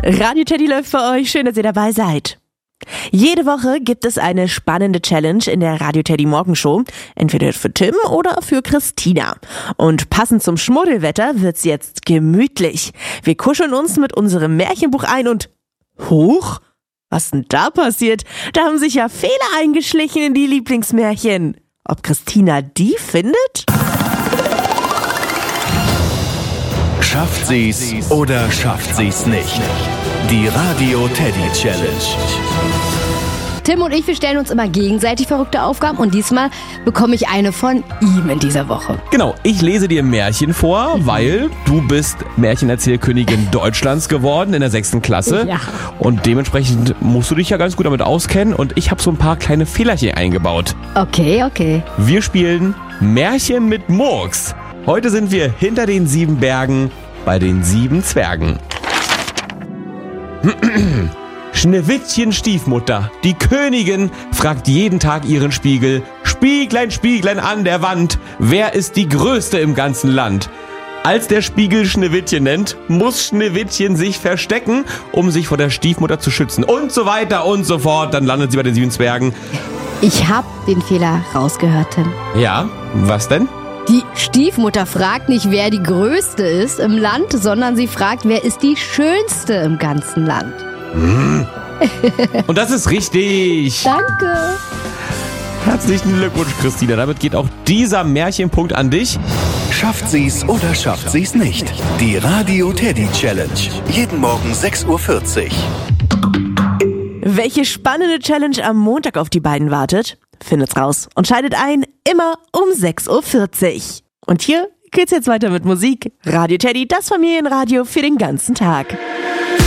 Radio Teddy läuft für euch. Schön, dass ihr dabei seid. Jede Woche gibt es eine spannende Challenge in der Radio Teddy Morgenshow. Entweder für Tim oder für Christina. Und passend zum Schmuddelwetter wird's jetzt gemütlich. Wir kuscheln uns mit unserem Märchenbuch ein und... Huch! Was denn da passiert? Da haben sich ja Fehler eingeschlichen in die Lieblingsmärchen. Ob Christina die findet? Schafft sie's oder schafft sie's nicht? Die Radio Teddy Challenge. Tim und ich, wir stellen uns immer gegenseitig verrückte Aufgaben und diesmal bekomme ich eine von ihm in dieser Woche. Genau, ich lese dir Märchen vor, weil du bist Märchenerzählkönigin Deutschlands geworden in der 6. Klasse. Ja. Und dementsprechend musst du dich ja ganz gut damit auskennen und ich habe so ein paar kleine Fehlerchen eingebaut. Okay. Wir spielen Märchen mit Murks. Heute sind wir hinter den 7 Bergen bei den 7 Zwergen. Schneewittchen Stiefmutter, die Königin, fragt jeden Tag ihren Spiegel: Spieglein, Spieglein an der Wand, wer ist die Größte im ganzen Land? Als der Spiegel Schneewittchen nennt, muss Schneewittchen sich verstecken, um sich vor der Stiefmutter zu schützen. Und so weiter und so fort, dann landet sie bei den 7 Zwergen. Ich habe den Fehler rausgehört, Tim. Ja, was denn? Die Stiefmutter fragt nicht, wer die Größte ist im Land, sondern sie fragt, wer ist die Schönste im ganzen Land. Und das ist richtig. Danke. Herzlichen Glückwunsch, Christina. Damit geht auch dieser Märchenpunkt an dich. Schafft sie's oder schafft sie's nicht? Die Radio Teddy Challenge. Jeden Morgen 6:40 Uhr. Welche spannende Challenge am Montag auf die beiden wartet? Findet's raus und schaltet ein, immer um 6:40 Uhr. Und hier geht's jetzt weiter mit Musik. Radio Teddy, das Familienradio für den ganzen Tag.